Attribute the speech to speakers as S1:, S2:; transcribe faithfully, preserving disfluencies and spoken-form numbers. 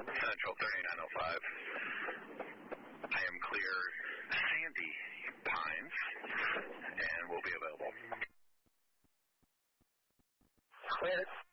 S1: Central thirty-nine oh five. I am clear Sandy Pines, and will be available.
S2: Clear.